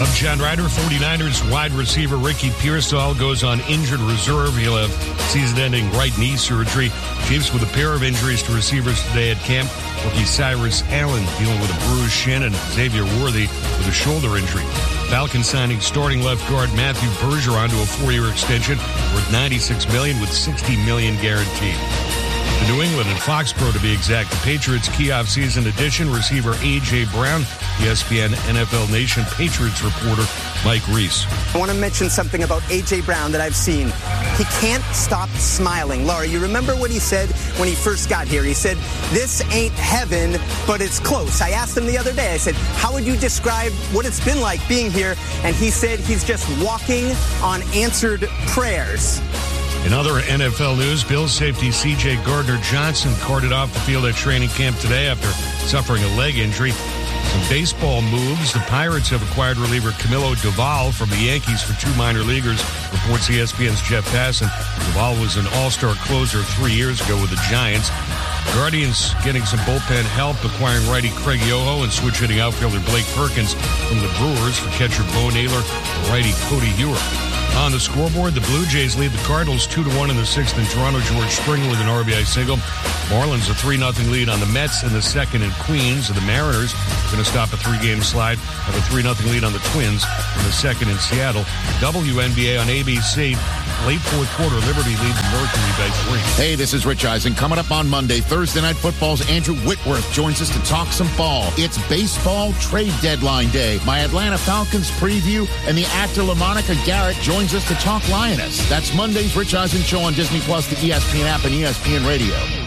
I'm John Ryder. 49ers wide receiver Ricky Pearsall goes on injured reserve. He'll have season-ending right knee surgery. Chiefs with a pair of injuries to receivers today at camp. Rookie Cyrus Allen dealing with a bruised shin, and Xavier Worthy with a shoulder injury. Falcons signing starting left guard Matthew Bergeron to a 4-year extension worth $96 million with $60 million guaranteed. To New England and Foxborough, to be exact, the Patriots' key off-season addition, receiver A.J. Brown, ESPN NFL Nation Patriots reporter Mike Reese. I want to mention something about A.J. Brown that I've seen. He can't stop smiling. Laura, you remember what he said when he first got here? He said, "This ain't heaven, but it's close." I asked him the other day, I said, how would you describe what it's been like being here? And he said he's just walking on answered prayers. In other NFL news, Bills safety C.J. Gardner-Johnson carted off the field at training camp today after suffering a leg injury. Some baseball moves. The Pirates have acquired reliever Camilo Doval from the Yankees for 2 minor leaguers, reports ESPN's Jeff Passan. Doval was an all-star closer 3 years ago with the Giants. Guardians getting some bullpen help, acquiring righty Craig Yoho and switch-hitting outfielder Blake Perkins from the Brewers for catcher Bo Naylor and righty Cody Heuer. On the scoreboard, the Blue Jays lead the Cardinals 2-1 in the 6th in Toronto. George Springer with an RBI single. Marlins a 3-0 lead on the Mets in the 2nd in Queens. And the Mariners going to stop a 3-game slide, have a 3-0 lead on the Twins in the 2nd in Seattle. WNBA on ABC. Late fourth quarter, Liberty leads Mercury by 3. Hey, this is Rich Eisen. Coming up on Monday, Thursday Night Football's Andrew Whitworth joins us to talk some ball. It's baseball trade deadline day. My Atlanta Falcons preview, and the actor LaMonica Garrett joins us to talk Lioness. That's Monday's Rich Eisen Show on Disney Plus, the ESPN app, and ESPN Radio.